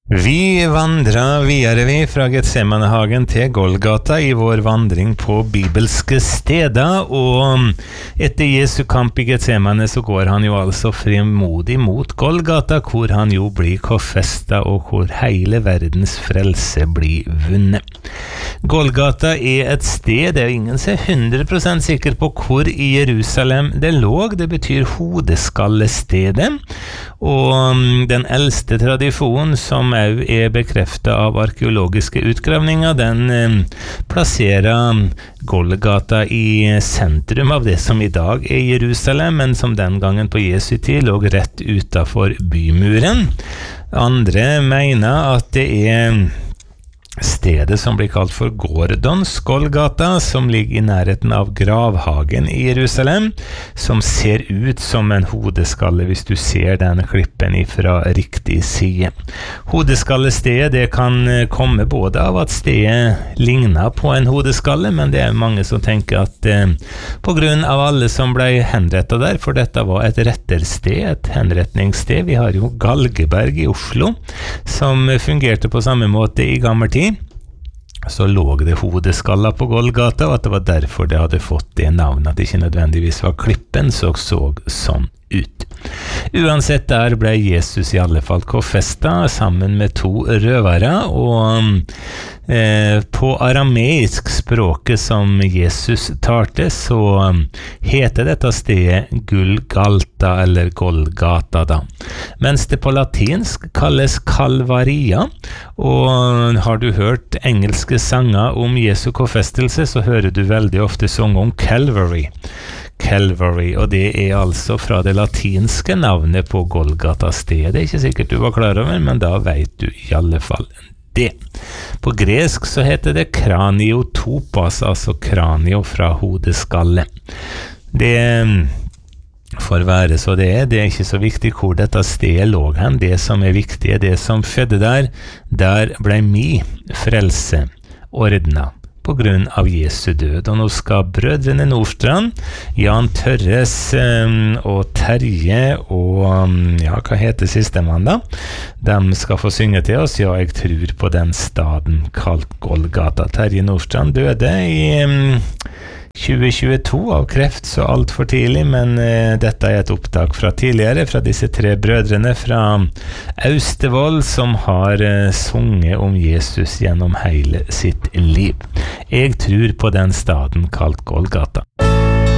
Vi vandrer videre fra Getsemanehagen til Golgata i vår vandring på bibelske steder, og etter Jesu kamp i Getsemane så går han jo altså frimodig mot Golgata, hvor han jo blir korsfestet og hvor hele verdens frelse blir vunnet. Golgata er et sted, det er ingen som er 100% sikker på hvor i Jerusalem det lå, det betyr hodeskallestedet, og den eldste tradisjonen som er bekreftet av arkeologiske utgravninger, den plasserer Golgata i sentrum av det som i dag er Jerusalem, men som den gangen på Jesu tid lå rett utenfor bymuren. Andre mener at det er stedet som blir kalt for Gordons Golgata, som ligger i nærheten av gravhagen i Jerusalem, som ser ut som en hodeskalle hvis du ser den klippen fra riktig side. Hodeskallestedet det kan komme både av at stedet ligner på en hodeskalle, men det er mange som tenker at på grunn av alle som ble henrettet der, for dette var et rettersted, et henretningssted. Vi har jo Galgeberg i Oslo, som fungerte på samme måte i gammel tid. Så lå det hodeskaller på Golgata, og at det var derfor det hadde fått det navnet, at det ikke nødvendigvis var klippen som så sånn ut. Uansett, der ble Jesus i alle fall korsfestet sammen med 2 røvere, og på arameisk språket som Jesus talte, så heter dette stedet Gulgalta eller Golgata da. Mens det på latinsk kalles Calvaria, og har du hørt engelske sanger om Jesu korsfestelse, så hører du veldig ofte sang om Calvary, og det er altså fra det latinske navnet på Golgata-stedet. Det er ikke sikkert du var klar over, men da vet du i alle fall det. På gresk så heter det kraniotopas, altså kranio fra hodeskalle. Det får være så det er ikke så viktig hvor dette stedet lå hen. Det som er viktig er det som skjedde der ble frelse ordnet på grunn av Jesu død. Og nå skal brødrene Nordstrand, Jan Tørres og Terje og, hva heter sistemann da? De skal få synge til oss, ja, jeg tror på den staden kalt Golgata. Terje Nordstrand døde i 2022 av kreft, så alt for tidlig, men dette er et opptak fra tidligere, fra disse 3 brødrene fra Austevoll, som har sunget om Jesus gjennom hele sitt liv. Jeg tror på den staden kalt Golgata.